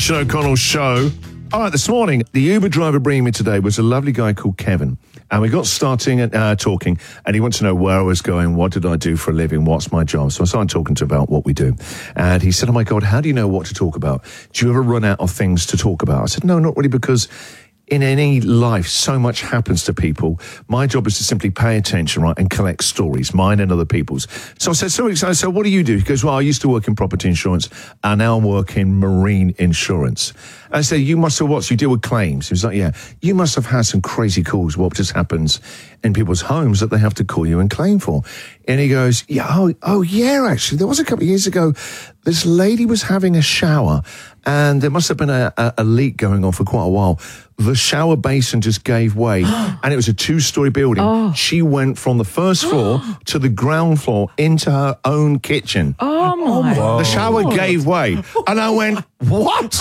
Christian O'Connell Show. All right, this morning, the Uber driver bringing me today was a lovely guy called Kevin. And we got starting at talking, and he wanted to know where I was going, what did I do for a living, what's my job. So I started talking to him about what we do. And he said, oh my God, how do you know what to talk about? Do you ever run out of things to talk about? I said, no, not really, because in any life, so much happens to people. My job is to simply pay attention, right, and collect stories, mine and other people's. So I said, so what do you do? He goes, well, I used to work in property insurance, and now I work in marine insurance. I said, you must have what? You deal with claims. He was like, yeah. You must have had some crazy calls, what just happens in people's homes that they have to call you and claim for. And he goes, yeah, oh yeah, actually, there was a couple of years ago, this lady was having a shower, and there must have been a leak going on for quite a while. The shower basin just gave way, and it was a 2-story building. Oh. She went from the first floor to the ground floor into her own kitchen. Oh, my. The shower gave way. And I went, what?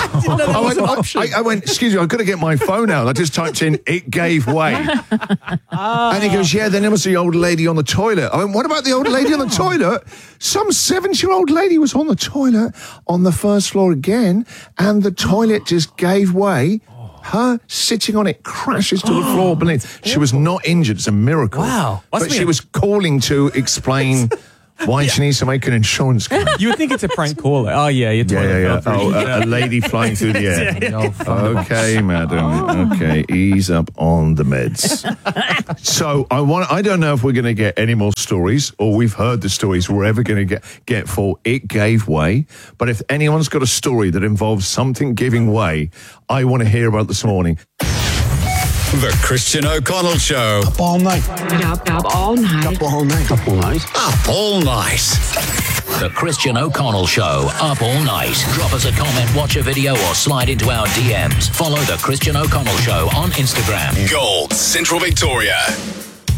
I went, excuse me, I've got to get my phone out. I just typed in, it gave way. And he goes, yeah, then there was the old lady on the toilet. I went, what about the old lady on the toilet? Some 70-year-old lady was on the toilet on the first floor again, and the toilet just gave way. Her sitting on it crashes to the floor beneath. She was not injured. It's a miracle. Wow. But she was calling to explain why she needs to make an insurance claim. You would think it's a prank caller. Oh, yeah. Yeah. Oh, a lady flying through the air. Okay, madam. Okay, ease up on the meds. So I don't know if we're going to get any more stories, or we've heard the stories we're ever going to get for It Gave Way. But if anyone's got a story that involves something giving way, I want to hear about this morning. The Christian O'Connell Show. Up all night. Up all night. Up all night. Up all night. Up all night. The Christian O'Connell Show, up all night. Drop us a comment, watch a video, or slide into our DMs. Follow The Christian O'Connell Show on Instagram. Gold, Central Victoria.